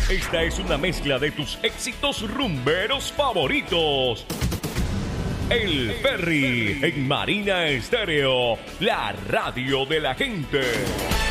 Esta es una mezcla de tus éxitos rumberos favoritos. El Ferry en Marina Estéreo, la radio de la gente.